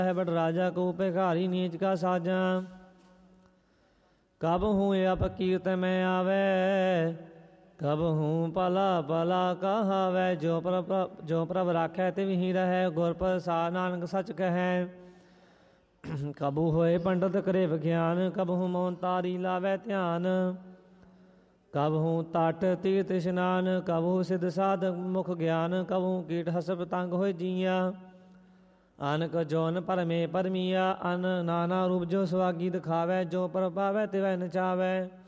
है बट राजा को भिखारी नीच का साजा। कब हूँ अप कीर्त में आवे, कब हूँ पला पला कहावै। जो प्रभ राखै तिव ही रहै, गुर प्रसाद नानक सच कहै। कबू होए पंडित करे विज्ञान, कब हूँ मौन तारी लावै ध्यान। कब हूँ तट तीर्थ इशनान, कब हूँ सिद्ध साधक मुख ज्ञान। कब हूँ कीट हस पतंग होए जिया, अनक जौन परमे परमिया। अन नाना रूप जो सुहागी दिखावै, जो पर पावै तिवै नचावै।